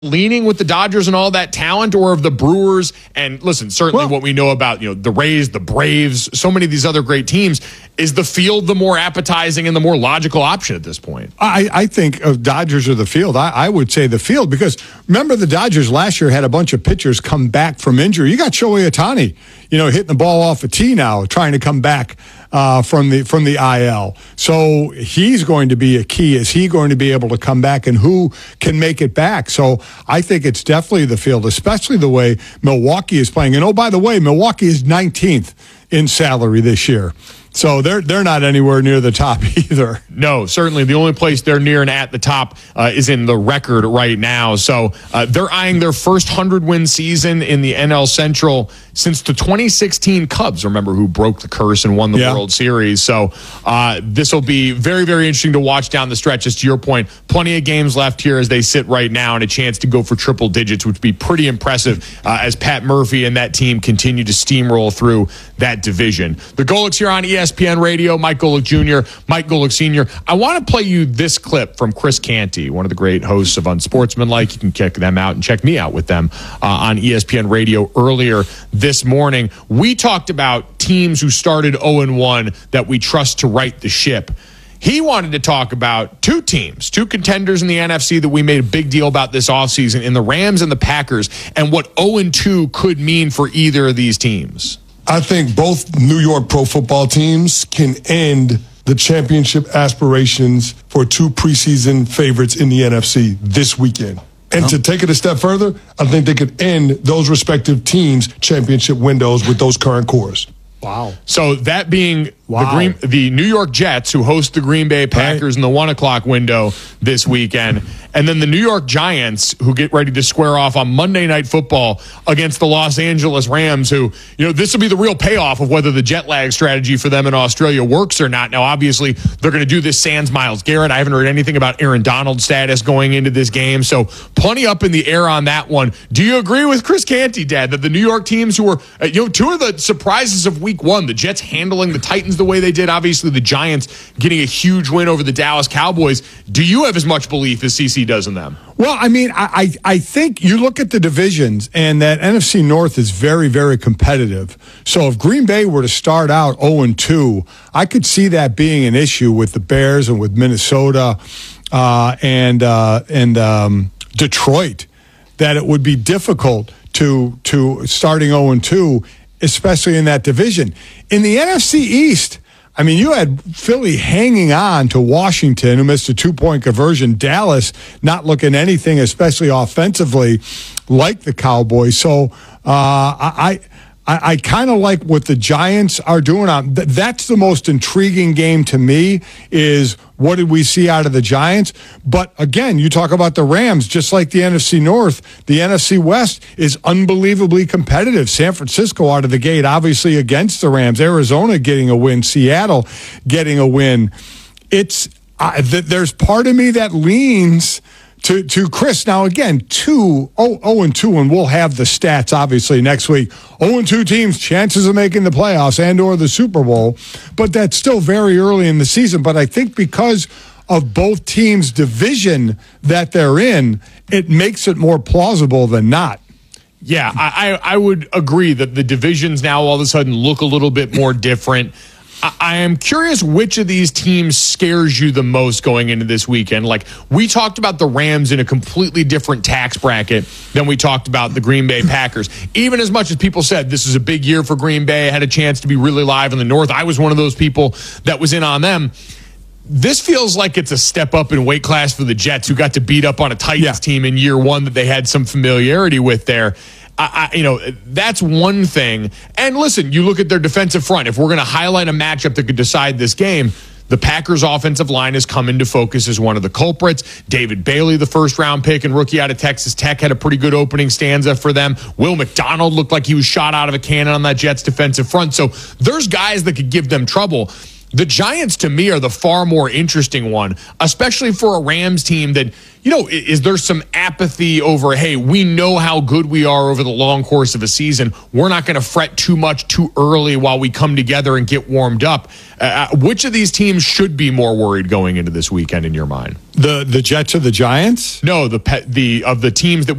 leaning with the Dodgers and all that talent, or of the Brewers? And listen, certainly what we know about, the Rays, the Braves, so many of these other great teams, is the field the more appetizing and the more logical option at this point? I think of Dodgers or the field. I would say the field, because remember the Dodgers last year had a bunch of pitchers come back from injury. You got Shohei Ohtani, hitting the ball off a tee now, trying to come back from the IL. So he's going to be a key. Is he going to be able to come back, and who can make it back? So I think it's definitely the field, especially the way Milwaukee is playing. And, oh, by the way, Milwaukee is 19th in salary this year. So they're not anywhere near the top either. No, certainly. The only place they're near and at the top is in the record right now. So they're eyeing their first 100-win season in the NL Central since the 2016 Cubs, remember, who broke the curse and won the World Series. So this will be very, very interesting to watch down the stretch. As to your point, plenty of games left here as they sit right now, and a chance to go for triple digits, which would be pretty impressive as Pat Murphy and that team continue to steamroll through that division. The Golics here on ESPN Radio, Mike Golic Jr., Mike Golic Sr. I want to play you this clip from Chris Canty, one of the great hosts of Unsportsmanlike. You can check them out and check me out with them on ESPN Radio earlier this morning. We talked about teams who started 0-1 that we trust to right the ship. He wanted to talk about two contenders in the NFC that we made a big deal about this offseason, in the Rams and the Packers, and what 0-2 could mean for either of these teams. I think both New York pro football teams can end the championship aspirations for two preseason favorites in the NFC this weekend. And to take it a step further, I think they could end those respective teams' championship windows with those current cores. Wow. So that being the New York Jets, who host the Green Bay Packers in the 1 o'clock window this weekend, and then the New York Giants, who get ready to square off on Monday Night Football against the Los Angeles Rams, who, this will be the real payoff of whether the jet lag strategy for them in Australia works or not. Now, obviously, they're going to do this sans Myles Garrett. I haven't heard anything about Aaron Donald's status going into this game, so plenty up in the air on that one. Do you agree with Chris Canty, Dad, that the New York teams who were, two of the surprises of Week 1, the Jets handling the Titans the way they did, obviously the Giants getting a huge win over the Dallas Cowboys, do you have as much belief as CC does in them? Well, I mean, I think you look at the divisions, and that NFC North is very, very competitive. So if Green Bay were to start out 0-2, I could see that being an issue with the Bears and with Minnesota and Detroit, that it would be difficult to starting 0-2, especially in that division. In the NFC East, I mean, you had Philly hanging on to Washington, who missed a 2-point conversion. Dallas not looking anything, especially offensively, like the Cowboys. So I kind of like what the Giants are doing. That's the most intriguing game to me, is what did we see out of the Giants? But again, you talk about the Rams, just like the NFC North, the NFC West is unbelievably competitive. San Francisco out of the gate, obviously against the Rams. Arizona getting a win. Seattle getting a win. There's part of me that leans to Chris. Now, again, 0-2, and we'll have the stats, obviously, next week. 0-2 teams, chances of making the playoffs and or the Super Bowl, but that's still very early in the season. But I think because of both teams' division that they're in, it makes it more plausible than not. Yeah, I would agree that the divisions now all of a sudden look a little bit more different. I am curious which of these teams scares you the most going into this weekend. Like, we talked about the Rams in a completely different tax bracket than we talked about the Green Bay Packers. Even as much as people said this is a big year for Green Bay, had a chance to be really live in the North, I was one of those people that was in on them. This feels like it's a step up in weight class for the Jets, who got to beat up on a Titans team in year one that they had some familiarity with there. That's one thing. And listen, you look at their defensive front. If we're going to highlight a matchup that could decide this game, the Packers' offensive line has come into focus as one of the culprits. David Bailey, the first-round pick and rookie out of Texas Tech, had a pretty good opening stanza for them. Will McDonald looked like he was shot out of a cannon on that Jets defensive front. So there's guys that could give them trouble. The Giants, to me, are the far more interesting one, especially for a Rams team that Is there some apathy over, hey, we know how good we are over the long course of a season. We're not going to fret too much too early while we come together and get warmed up. Which of these teams should be more worried going into this weekend in your mind? The Jets or the Giants? No, of the teams that